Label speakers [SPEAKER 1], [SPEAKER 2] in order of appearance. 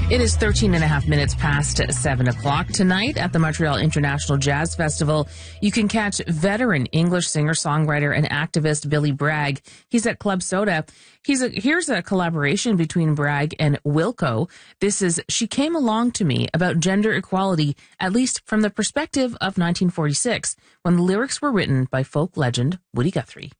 [SPEAKER 1] It is 13 and a half minutes past 7 o'clock. Tonight at the Montreal International Jazz Festival, you can catch veteran English singer-songwriter and activist Billy Bragg. He's at Club Soda. Here's a collaboration between Bragg and Wilco. This is She Came Along to Me, about gender equality, at least from the perspective of 1946, when the lyrics were written by folk legend Woody Guthrie.